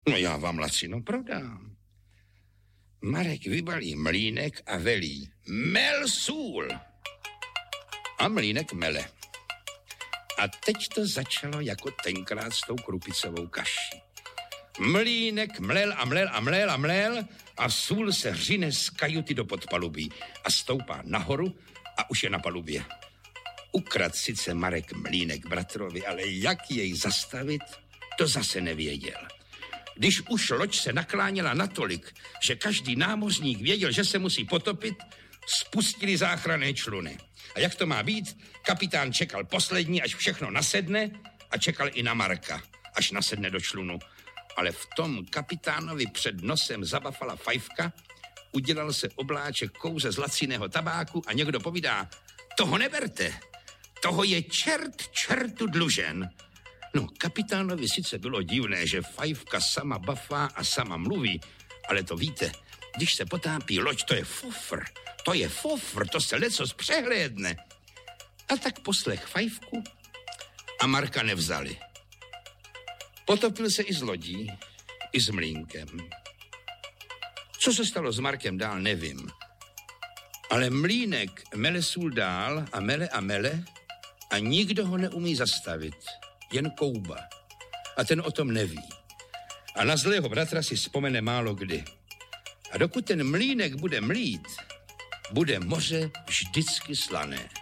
No já vám lacino prodám. Marek vybalí mlýnek a velí: mel sůl. A mlýnek mele. A teď to začalo jako tenkrát s tou krupicovou kaší. Mlýnek mlel a mlel a mlel a mlel a sůl se řine z kajuty do podpalubí a stoupá nahoru a už je na palubě. Ukrad sice Marek mlýnek bratrovi, ale jak jej zastavit, to zase nevěděl. Když už loď se nakláněla natolik, že každý námořník věděl, že se musí potopit, spustili záchranné čluny. A jak to má být? Kapitán čekal poslední, až všechno nasedne, a čekal i na Marka, až nasedne do člunu. Ale v tom kapitánovi před nosem zabafala fajfka, udělal se obláček kouře z laciného tabáku a někdo povídá: toho neberte, toho je čertu dlužen. No, kapitánovi sice bylo divné, že fajfka sama bafá a sama mluví, ale to víte, když se potápí loď, to je fofr, to se lecos přehlédne. A tak poslech fajfku a Marka nevzali. Potopil se i s lodí, i s mlýnkem. Co se stalo s Markem dál, nevím. Ale mlýnek mele sůl dál a mele a nikdo ho neumí zastavit. Jen Kouba. A ten o tom neví. A na zlého bratra si vzpomene málo kdy. A dokud ten mlýnek bude mlít, bude moře vždycky slané.